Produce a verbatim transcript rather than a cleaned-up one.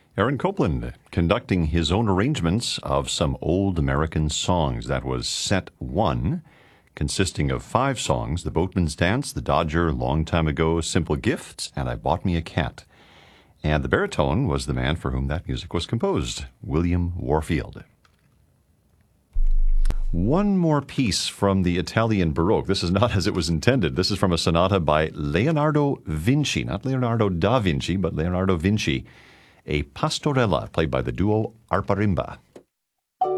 Aaron Copland conducting his own arrangements of some old American songs. That was set one, consisting of five songs: The Boatman's Dance, The Dodger, Long Time Ago, Simple Gifts, and I Bought Me a Cat. And the baritone was the man for whom that music was composed, William Warfield. One more piece from the Italian Baroque. This is not as it was intended. This is from a sonata by Leonardo Vinci, not Leonardo da Vinci, but Leonardo Vinci, a pastorella played by the duo Arparimba.